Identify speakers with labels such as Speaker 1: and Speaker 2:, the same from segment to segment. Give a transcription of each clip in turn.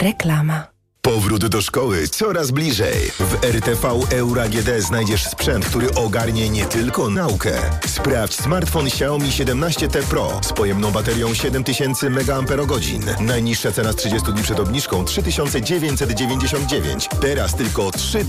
Speaker 1: Reklama.
Speaker 2: Powrót do szkoły coraz bliżej. W RTV Euro AGD znajdziesz sprzęt, który ogarnie nie tylko naukę. Sprawdź smartfon Xiaomi 17T Pro z pojemną baterią 7000 mAh. Najniższa cena z 30 dni przed obniżką 3999. Teraz tylko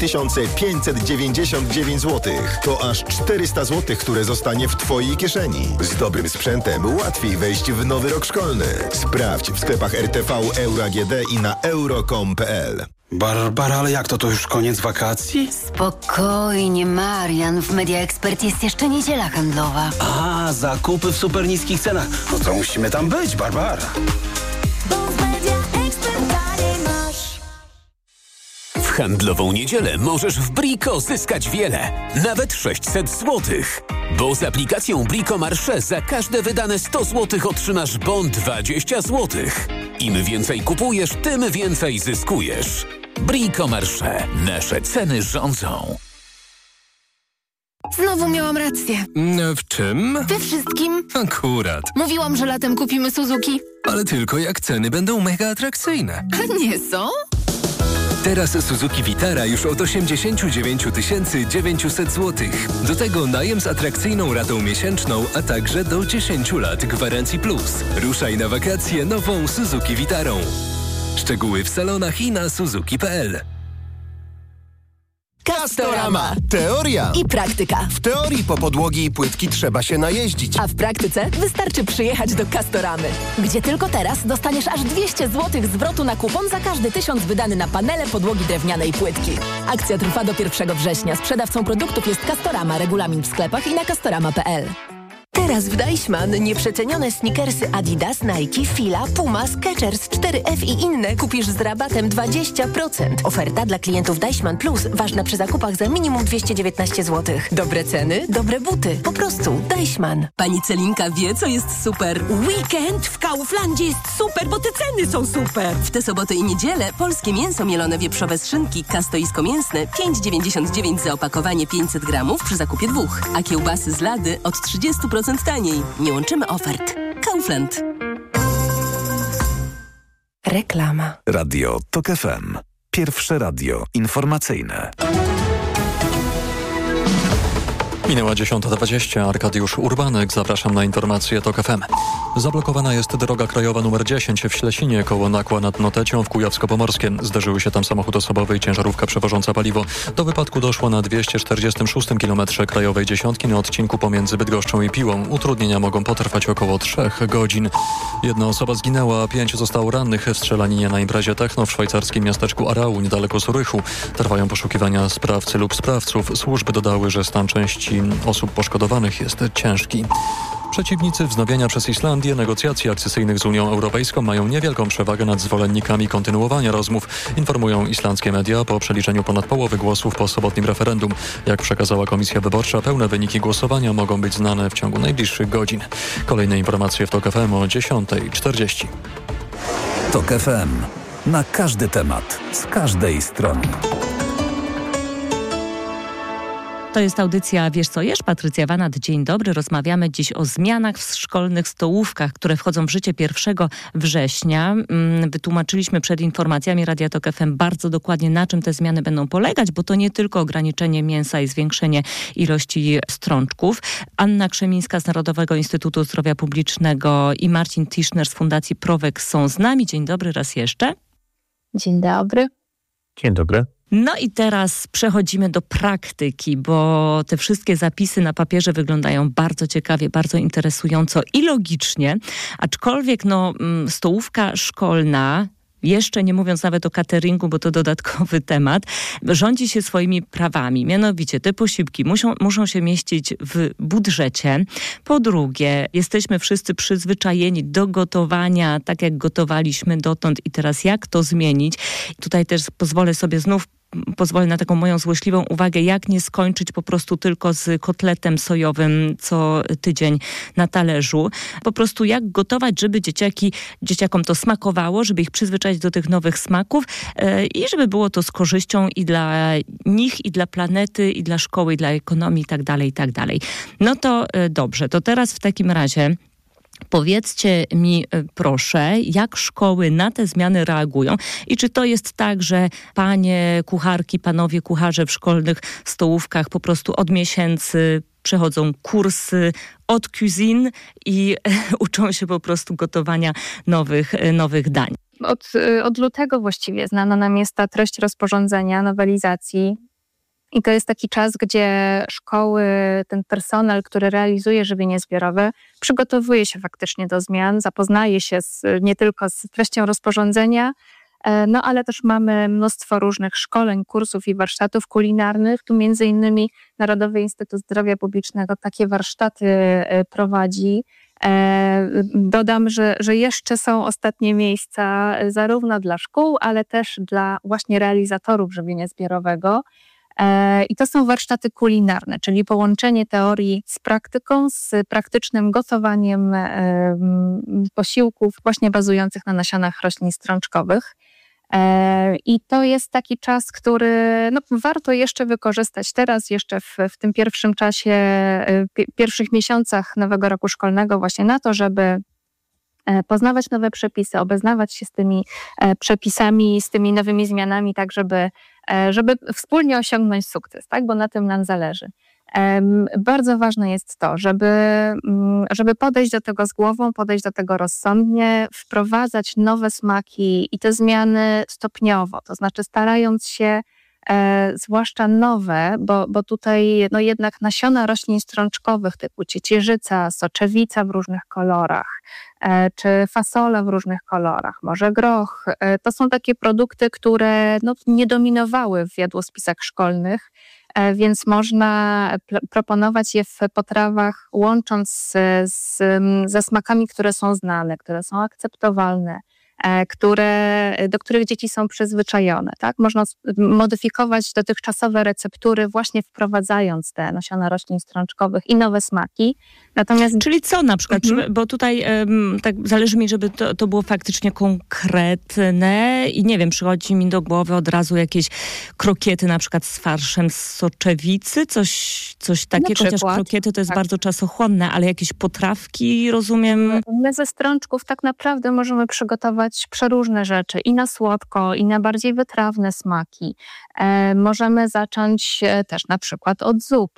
Speaker 2: 3599 zł. To aż 400 zł, które zostanie w Twojej kieszeni. Z dobrym sprzętem łatwiej wejść w nowy rok szkolny. Sprawdź w sklepach RTV Euro AGD i na euro.com.pl.
Speaker 3: Barbara, ale jak to już koniec wakacji?
Speaker 4: Spokojnie, Marian. W Media Expert jest jeszcze niedziela handlowa.
Speaker 3: A, zakupy w super niskich cenach. No to musimy tam być, Barbara.
Speaker 5: W handlową niedzielę możesz w Brico zyskać wiele. Nawet 600 zł. Bo z aplikacją Brico Marché za każde wydane 100 zł otrzymasz bon 20 zł. Im więcej kupujesz, tym więcej zyskujesz. Brico Marché. Nasze ceny rządzą.
Speaker 1: Znowu miałam rację.
Speaker 6: W czym?
Speaker 1: We wszystkim.
Speaker 6: Akurat.
Speaker 1: Mówiłam, że latem kupimy Suzuki.
Speaker 6: Ale tylko jak ceny będą mega atrakcyjne.
Speaker 1: A nie są?
Speaker 6: Teraz Suzuki Vitara już od 89 900 zł. Do tego najem z atrakcyjną ratą miesięczną, a także do 10 lat gwarancji plus. Ruszaj na wakacje nową Suzuki Vitarą. Szczegóły w salonach i na suzuki.pl.
Speaker 7: Castorama. Teoria
Speaker 1: I praktyka.
Speaker 7: W teorii po podłogi i płytki trzeba się najeździć.
Speaker 1: A w praktyce wystarczy przyjechać do Castoramy, gdzie tylko teraz dostaniesz aż 200 zł zwrotu na kupon za każdy 1000 wydany na panele, podłogi drewniane i płytki. Akcja trwa do 1 września. Sprzedawcą produktów jest Castorama. Regulamin w sklepach i na castorama.pl. Teraz w Deichmann nieprzecenione sneakersy Adidas, Nike, Fila, Puma, Skechers, 4F i inne kupisz z rabatem 20%. Oferta dla klientów Deichmann Plus ważna przy zakupach za minimum 219 zł. Dobre ceny, dobre buty. Po prostu Deichmann.
Speaker 8: Pani Celinka wie, co jest super. Weekend w Kauflandzie jest super, bo te ceny są super. W tę sobotę i niedzielę polskie mięso mielone wieprzowe z szynki kastoisko mięsne 5,99 za opakowanie 500 gramów przy zakupie 2, a kiełbasy z Lady od 30% taniej. Nie łączymy ofert. Kaufland.
Speaker 1: Reklama.
Speaker 9: Radio TOK FM. Pierwsze radio informacyjne.
Speaker 10: Minęła 10:20. Arkadiusz Urbanek. Zapraszam na informacje TOK FM. Zablokowana jest droga krajowa nr 10 w Ślesinie koło Nakła nad Notecią w Kujawsko-Pomorskiem. Zderzyły się tam samochód osobowy i ciężarówka przewożąca paliwo. Do wypadku doszło na 246 km krajowej dziesiątki na odcinku pomiędzy Bydgoszczą i Piłą. Utrudnienia mogą potrwać około 3 godzin. Jedna osoba zginęła, a 5 zostało rannych w strzelaninie na imprezie techno w szwajcarskim miasteczku Arau niedaleko Zurychu. Trwają poszukiwania sprawcy lub sprawców. Służby dodały, że stan części osób poszkodowanych jest ciężki. Przeciwnicy wznowienia przez Islandię negocjacji akcesyjnych z Unią Europejską mają niewielką przewagę nad zwolennikami kontynuowania rozmów, informują islandzkie media po przeliczeniu ponad połowy głosów po sobotnim referendum. Jak przekazała Komisja Wyborcza, pełne wyniki głosowania mogą być znane w ciągu najbliższych godzin. Kolejne informacje w TOK FM o 10:40.
Speaker 9: TOK FM. Na każdy temat, z każdej strony.
Speaker 11: To jest audycja Wiesz co jesz? Patrycja Wanat, dzień dobry. Rozmawiamy dziś o zmianach w szkolnych stołówkach, które wchodzą w życie 1 września. Wytłumaczyliśmy przed informacjami Radia TOK FM bardzo dokładnie, na czym te zmiany będą polegać, bo to nie tylko ograniczenie mięsa i zwiększenie ilości strączków. Anna Krzemińska z Narodowego Instytutu Zdrowia Publicznego i Marcin Tischner z Fundacji Prowek są z nami. Dzień dobry raz jeszcze.
Speaker 12: Dzień dobry.
Speaker 13: Dzień dobry.
Speaker 11: No i teraz przechodzimy do praktyki, bo te wszystkie zapisy na papierze wyglądają bardzo ciekawie, bardzo interesująco i logicznie, aczkolwiek stołówka szkolna, jeszcze nie mówiąc nawet o cateringu, bo to dodatkowy temat, rządzi się swoimi prawami. Mianowicie te posiłki muszą się mieścić w budżecie. Po drugie, jesteśmy wszyscy przyzwyczajeni do gotowania, tak jak gotowaliśmy dotąd i teraz jak to zmienić? Tutaj też pozwolę na taką moją złośliwą uwagę, jak nie skończyć po prostu tylko z kotletem sojowym co tydzień na talerzu. Po prostu jak gotować, żeby dzieciakom to smakowało, żeby ich przyzwyczaić do tych nowych smaków i żeby było to z korzyścią i dla nich, i dla planety, i dla szkoły, i dla ekonomii, i tak dalej, i tak dalej. No to dobrze, to teraz w takim razie Powiedzcie mi proszę, jak szkoły na te zmiany reagują i czy to jest tak, że panie kucharki, panowie kucharze w szkolnych stołówkach po prostu od miesięcy przechodzą kursy od cuisine i uczą się po prostu gotowania nowych dań?
Speaker 12: Od lutego właściwie znana nam jest ta treść rozporządzenia, nowelizacji. I to jest taki czas, gdzie szkoły, ten personel, który realizuje żywienie zbiorowe, przygotowuje się faktycznie do zmian, zapoznaje się nie tylko z treścią rozporządzenia, ale też mamy mnóstwo różnych szkoleń, kursów i warsztatów kulinarnych. Tu między innymi Narodowy Instytut Zdrowia Publicznego takie warsztaty prowadzi. Dodam, że jeszcze są ostatnie miejsca zarówno dla szkół, ale też dla właśnie realizatorów żywienia zbiorowego. I to są warsztaty kulinarne, czyli połączenie teorii z praktyką, z praktycznym gotowaniem posiłków właśnie bazujących na nasionach roślin strączkowych. I to jest taki czas, który warto jeszcze wykorzystać teraz, jeszcze w tym pierwszym czasie, pierwszych miesiącach nowego roku szkolnego właśnie na to, żeby poznawać nowe przepisy, obeznawać się z tymi przepisami, z tymi nowymi zmianami, tak żeby wspólnie osiągnąć sukces, tak? Bo na tym nam zależy. Bardzo ważne jest to, żeby podejść do tego z głową, podejść do tego rozsądnie, wprowadzać nowe smaki i te zmiany stopniowo, to znaczy starając się zwłaszcza nowe, bo tutaj jednak nasiona roślin strączkowych typu ciecierzyca, soczewica w różnych kolorach, czy fasola w różnych kolorach, może groch. To są takie produkty, które nie dominowały w jadłospisach szkolnych, więc można proponować je w potrawach, łącząc ze smakami, które są znane, które są akceptowalne, do których dzieci są przyzwyczajone. Tak? Można modyfikować dotychczasowe receptury, właśnie wprowadzając te nasiona roślin strączkowych i nowe smaki. Natomiast...
Speaker 11: Czyli co na przykład? Bo tutaj tak zależy mi, żeby to było faktycznie konkretne i nie wiem, przychodzi mi do głowy od razu jakieś krokiety na przykład z farszem z soczewicy, coś takiego, chociaż krokiety to jest bardzo czasochłonne, ale jakieś potrawki, rozumiem?
Speaker 12: My ze strączków tak naprawdę możemy przygotować przeróżne rzeczy i na słodko, i na bardziej wytrawne smaki. Możemy zacząć też na przykład od zup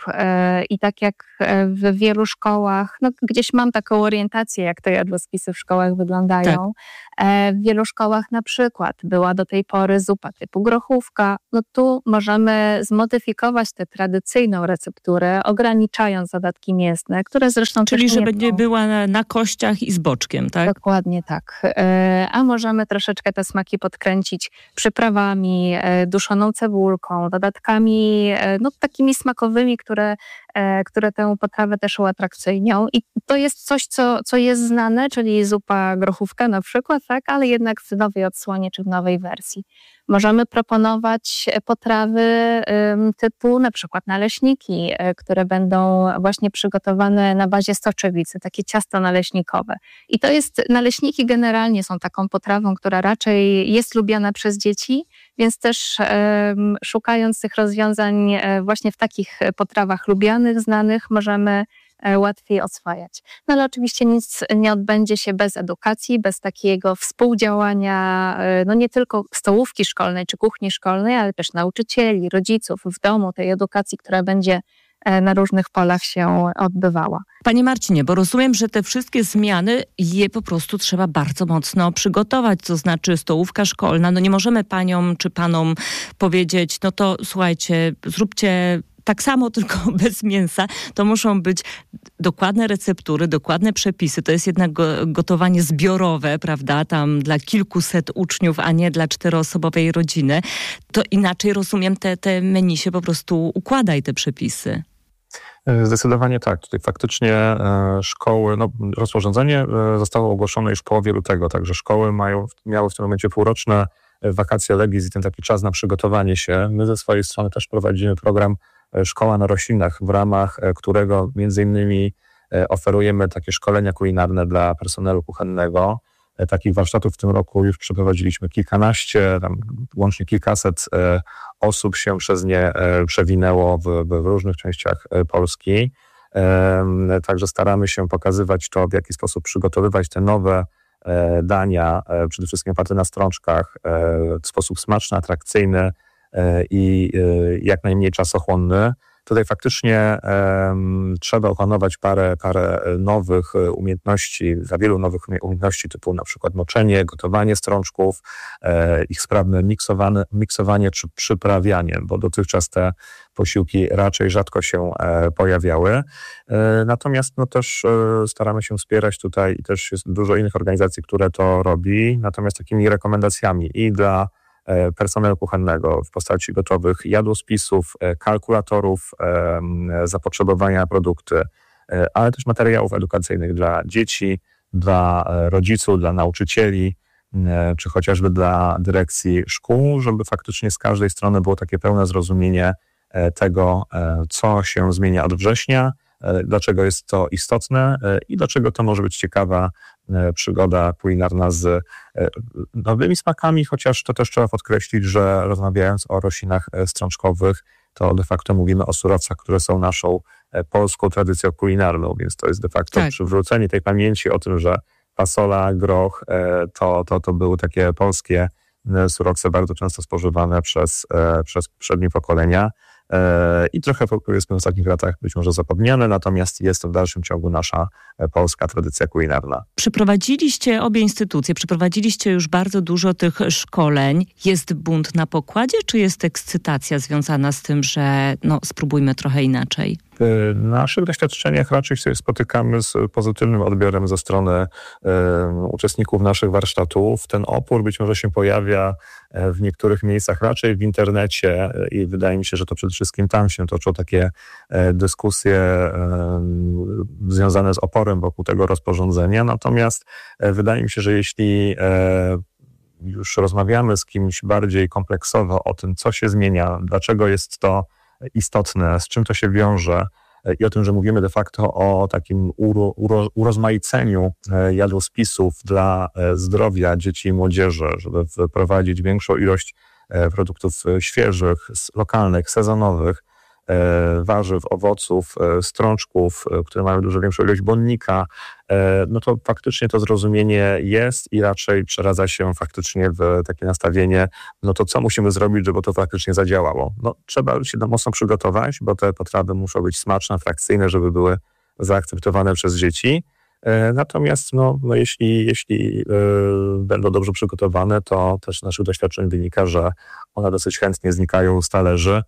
Speaker 12: i tak jak w wielu szkołach, gdzieś mam taką orientację, jak te jadłospisy w szkołach wyglądają. Tak. W wielu szkołach na przykład była do tej pory zupa typu grochówka. Tu możemy zmodyfikować tę tradycyjną recepturę, ograniczając zadatki mięsne, które zresztą
Speaker 11: czyli
Speaker 12: też
Speaker 11: że będzie była na kościach i z boczkiem, tak?
Speaker 12: Dokładnie tak. A możemy troszeczkę te smaki podkręcić przyprawami, duszoną cebulką, dodatkami takimi smakowymi, które tę potrawę też uatrakcyjnią. I to jest coś, co jest znane, czyli zupa grochówka na przykład, tak, ale jednak w nowej odsłonie czy w nowej wersji. Możemy proponować potrawy typu na przykład naleśniki, które będą właśnie przygotowane na bazie soczewicy, takie ciasto naleśnikowe. I to jest, naleśniki generalnie są taką potrawą, która raczej jest lubiana przez dzieci, więc też szukając tych rozwiązań właśnie w takich potrawach lubianych, znanych, możemy łatwiej oswajać. Ale oczywiście nic nie odbędzie się bez edukacji, bez takiego współdziałania nie tylko stołówki szkolnej czy kuchni szkolnej, ale też nauczycieli, rodziców w domu, tej edukacji, która będzie na różnych polach się odbywała.
Speaker 11: Panie Marcinie, bo rozumiem, że te wszystkie zmiany je po prostu trzeba bardzo mocno przygotować, to znaczy stołówka szkolna, nie możemy paniom czy panom powiedzieć, to słuchajcie, zróbcie tak samo, tylko bez mięsa. To muszą być dokładne receptury, dokładne przepisy. To jest jednak gotowanie zbiorowe, prawda, tam dla kilkuset uczniów, a nie dla 4-osobowej rodziny. To inaczej, rozumiem, te menu się po prostu układa i te przepisy.
Speaker 13: Zdecydowanie tak. Tutaj faktycznie szkoły, rozporządzenie zostało ogłoszone już w połowie lutego, także szkoły miały w tym momencie półroczne wakacje legis i ten taki czas na przygotowanie się. My ze swojej strony też prowadzimy program Szkoła na roślinach, w ramach którego między innymi oferujemy takie szkolenia kulinarne dla personelu kuchennego. Takich warsztatów w tym roku już przeprowadziliśmy kilkanaście, łącznie kilkaset osób się przez nie przewinęło w różnych częściach Polski. Także staramy się pokazywać to, w jaki sposób przygotowywać te nowe dania, przede wszystkim oparte na strączkach, w sposób smaczny, atrakcyjny i jak najmniej czasochłonny. Tutaj faktycznie trzeba opanować parę nowych umiejętności, za wielu nowych umiejętności typu na przykład moczenie, gotowanie strączków, ich sprawne miksowanie czy przyprawianie, bo dotychczas te posiłki raczej rzadko się pojawiały. Natomiast też staramy się wspierać tutaj i też jest dużo innych organizacji, które to robi, natomiast takimi rekomendacjami i dla personelu kuchennego w postaci gotowych jadłospisów, kalkulatorów, zapotrzebowania na produkty, ale też materiałów edukacyjnych dla dzieci, dla rodziców, dla nauczycieli, czy chociażby dla dyrekcji szkół, żeby faktycznie z każdej strony było takie pełne zrozumienie tego, co się zmienia od września, dlaczego jest to istotne i dlaczego to może być ciekawa przygoda kulinarna z nowymi smakami, chociaż to też trzeba podkreślić, że rozmawiając o roślinach strączkowych, to de facto mówimy o surowcach, które są naszą polską tradycją kulinarną, więc to jest de facto przywrócenie tej pamięci o tym, że fasola, groch to były takie polskie surowce bardzo często spożywane przez poprzednie pokolenia. I trochę powiedzmy w ostatnich latach być może zapomniane, natomiast jest to w dalszym ciągu nasza polska tradycja kulinarna.
Speaker 11: Przeprowadziliście, obie instytucje, przeprowadziliście już bardzo dużo tych szkoleń. Jest bunt na pokładzie, czy jest ekscytacja związana z tym, że spróbujmy trochę inaczej?
Speaker 13: W naszych doświadczeniach raczej się spotykamy z pozytywnym odbiorem ze strony uczestników naszych warsztatów. Ten opór być może się pojawia w niektórych miejscach raczej w internecie i wydaje mi się, że to przede wszystkim tam się toczą takie dyskusje związane z oporem wokół tego rozporządzenia. Natomiast wydaje mi się, że jeśli już rozmawiamy z kimś bardziej kompleksowo o tym, co się zmienia, dlaczego jest to istotne, z czym to się wiąże i o tym, że mówimy de facto o takim urozmaiceniu jadłospisów dla zdrowia dzieci i młodzieży, żeby wprowadzić większą ilość produktów świeżych, lokalnych, sezonowych, warzyw, owoców, strączków, które mają dużo większą ilość błonnika, to faktycznie to zrozumienie jest i raczej przeradza się faktycznie w takie nastawienie, to co musimy zrobić, żeby to faktycznie zadziałało. Trzeba się mocno przygotować, bo te potrawy muszą być smaczne, atrakcyjne, żeby były zaakceptowane przez dzieci. Natomiast jeśli będą dobrze przygotowane, to też z naszych doświadczeń wynika, że one dosyć chętnie znikają z talerzy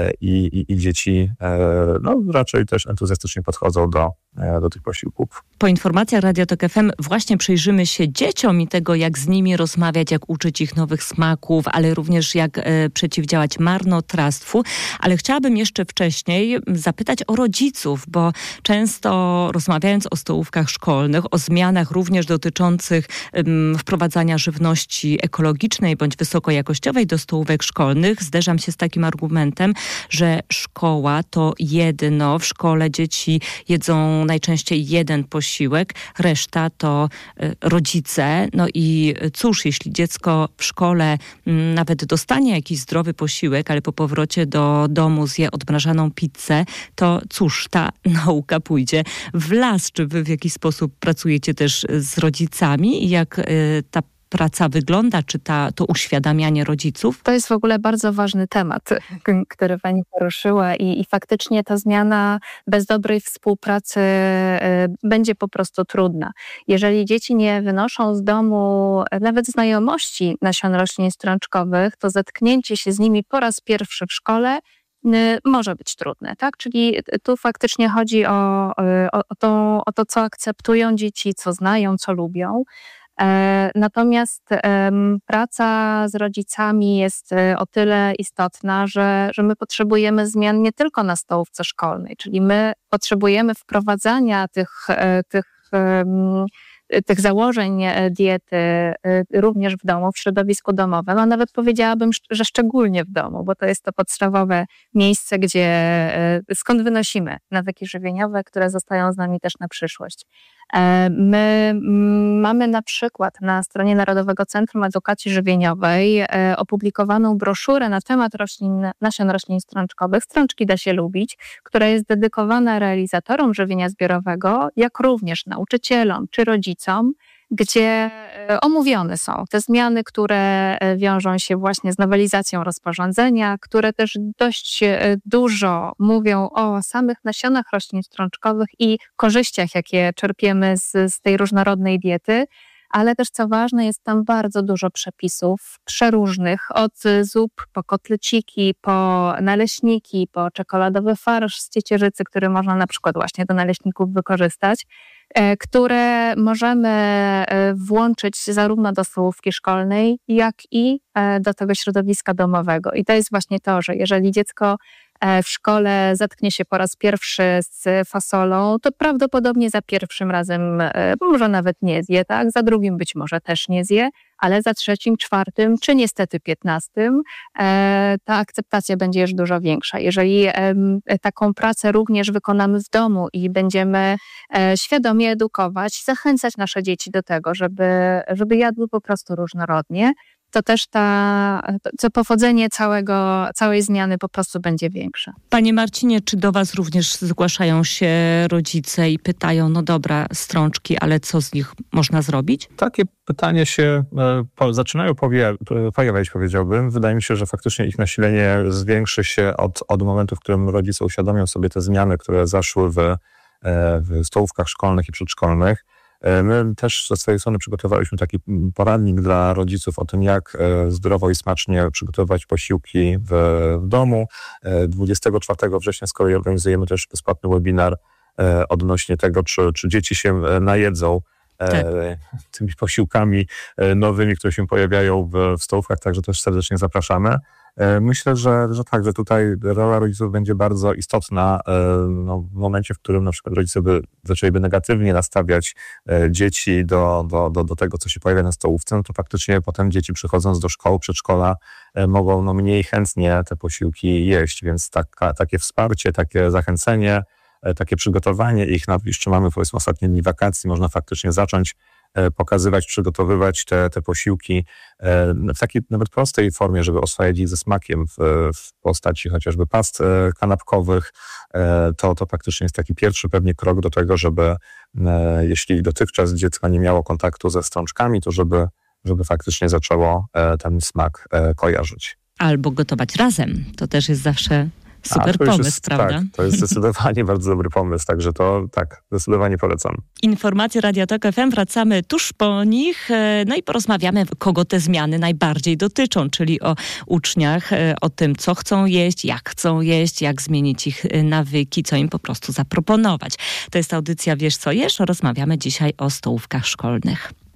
Speaker 13: i dzieci raczej też entuzjastycznie podchodzą do tych posiłków.
Speaker 11: Po informacjach Radia Tok FM właśnie przyjrzymy się dzieciom i tego, jak z nimi rozmawiać, jak uczyć ich nowych smaków, ale również jak przeciwdziałać marnotrawstwu. Ale chciałabym jeszcze wcześniej zapytać o rodziców, bo często rozmawiając o stołówkach szkolnych, o zmianach również dotyczących wprowadzania żywności ekologicznej bądź wysokojakościowej do stołówek szkolnych, zderzam się z takim argumentem, że szkoła to jedno. W szkole dzieci jedzą najczęściej jeden posiłek, reszta to rodzice. I cóż, jeśli dziecko w szkole nawet dostanie jakiś zdrowy posiłek, ale po powrocie do domu zje odmrażaną pizzę, to cóż, ta nauka pójdzie w las. Czy wy w jakiś sposób pracujecie też z rodzicami i jak ta praca wygląda, czy to uświadamianie rodziców?
Speaker 12: To jest w ogóle bardzo ważny temat, który pani poruszyła i faktycznie ta zmiana bez dobrej współpracy będzie po prostu trudna. Jeżeli dzieci nie wynoszą z domu nawet znajomości nasion roślin strączkowych, to zetknięcie się z nimi po raz pierwszy w szkole może być trudne, tak? Czyli tu faktycznie chodzi o to, co akceptują dzieci, co znają, co lubią. Natomiast praca z rodzicami jest o tyle istotna, że my potrzebujemy zmian nie tylko na stołówce szkolnej, czyli my potrzebujemy wprowadzania tych założeń diety również w domu, w środowisku domowym, a nawet powiedziałabym, że szczególnie w domu, bo to jest to podstawowe miejsce, skąd wynosimy nawyki żywieniowe, które zostają z nami też na przyszłość. My mamy na przykład na stronie Narodowego Centrum Edukacji Żywieniowej opublikowaną broszurę na temat nasion roślin strączkowych, Strączki da się lubić, która jest dedykowana realizatorom żywienia zbiorowego, jak również nauczycielom czy rodzicom, gdzie omówione są te zmiany, które wiążą się właśnie z nowelizacją rozporządzenia, które też dość dużo mówią o samych nasionach roślin strączkowych i korzyściach, jakie czerpiemy z tej różnorodnej diety, ale też co ważne, jest tam bardzo dużo przepisów przeróżnych, od zup po kotleciki, po naleśniki, po czekoladowy farsz z ciecierzycy, który można na przykład właśnie do naleśników wykorzystać, które możemy włączyć zarówno do stołówki szkolnej, jak i do tego środowiska domowego. I to jest właśnie to, że jeżeli dziecko w szkole zetknie się po raz pierwszy z fasolą, to prawdopodobnie za pierwszym razem może nawet nie zje, tak? Za drugim być może też nie zje, ale za trzecim, czwartym, czy niestety 15 ta akceptacja będzie już dużo większa. Jeżeli taką pracę również wykonamy w domu i będziemy świadomie edukować, zachęcać nasze dzieci do tego, żeby jadły po prostu różnorodnie, to też powodzenie całej zmiany po prostu będzie większe.
Speaker 11: Panie Marcinie, czy do Was również zgłaszają się rodzice i pytają, no dobra, strączki, ale co z nich można zrobić?
Speaker 13: Takie pytanie się zaczynają pojawiać, powiedziałbym. Wydaje mi się, że faktycznie ich nasilenie zwiększy się od momentu, w którym rodzice uświadomią sobie te zmiany, które zaszły w stołówkach szkolnych i przedszkolnych. My też ze swojej strony przygotowaliśmy taki poradnik dla rodziców o tym, jak zdrowo i smacznie przygotowywać posiłki w domu. 24 września z kolei organizujemy też bezpłatny webinar odnośnie tego, czy dzieci się najedzą tymi posiłkami nowymi, które się pojawiają w stołówkach, także też serdecznie zapraszamy. Myślę, że tak, że tutaj rola rodziców będzie bardzo istotna w momencie, w którym na przykład rodzice zaczęliby negatywnie nastawiać dzieci do tego, co się pojawia na stołówce, no to faktycznie potem dzieci przychodząc do szkoły, przedszkola mogą mniej chętnie te posiłki jeść, więc takie wsparcie, takie zachęcenie, takie przygotowanie ich, jeszcze mamy powiedzmy ostatnie dni wakacji, można faktycznie zacząć pokazywać, przygotowywać te posiłki w takiej nawet prostej formie, żeby oswajać ich ze smakiem w postaci chociażby past kanapkowych. To faktycznie jest taki pierwszy pewnie krok do tego, żeby jeśli dotychczas dziecko nie miało kontaktu ze strączkami, to żeby faktycznie zaczęło ten smak kojarzyć.
Speaker 11: Albo gotować razem. To też jest zawsze super pomysł, prawda?
Speaker 13: Tak, to jest zdecydowanie bardzo dobry pomysł, także to tak, zdecydowanie polecam.
Speaker 11: Informacje Radia Tok FM, wracamy tuż po nich, no i porozmawiamy, kogo te zmiany najbardziej dotyczą, czyli o uczniach, o tym, co chcą jeść, jak zmienić ich nawyki, co im po prostu zaproponować. To jest audycja Wiesz co jesz? Rozmawiamy dzisiaj o stołówkach szkolnych.